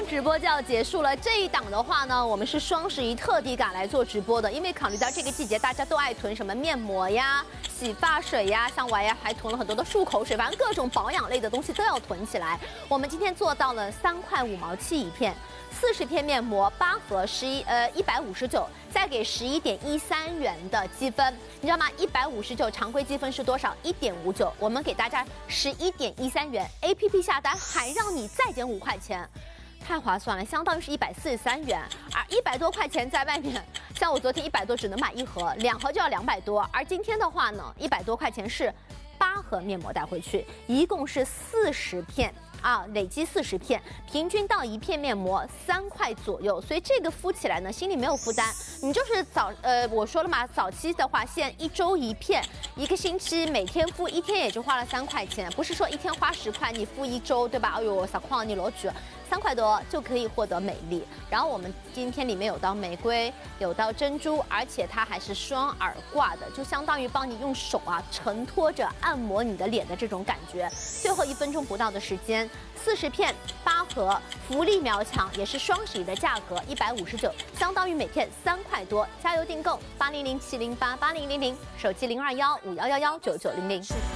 直播就要结束了。这一档的话呢，我们是双11特地赶来做直播的，因为考虑到这个季节大家都爱囤什么面膜呀、洗发水呀，像我还囤了很多的漱口水，反正各种保养类的东西都要囤起来。我们今天做到了3块5毛7一片。 40片面膜8盒159，再给11.13元的积分，你知道吗？159常规积分是多少？1.59，我们给大家11.13元 ，APP 下单还让你再减5块钱，太划算了，相当于是143元，而100多块钱在外面，像我昨天100多只能买1盒，2盒就要200多，而今天的话呢，100多块钱是8盒面膜带回去，一共是40片。 啊，累积40片，平均到1片面膜3块左右，所以这个敷起来呢，心里没有负担。你就是我说了嘛，早期的话，现在1周1片，1个星期每天敷1天也就花了3块钱，不是说1天花10块，你敷1周，对吧？哎呦，小矿你罗举3块多就可以获得美丽。然后我们今天里面有到玫瑰，有到珍珠，而且它还是双耳挂的，就相当于帮你用手啊承托着按摩你的脸的这种感觉。最后1分钟不到的时间。 40片8盒，福利秒抢，也是双11的价格159，相当于每片3块多。加油订购8007088000，手机021511199900。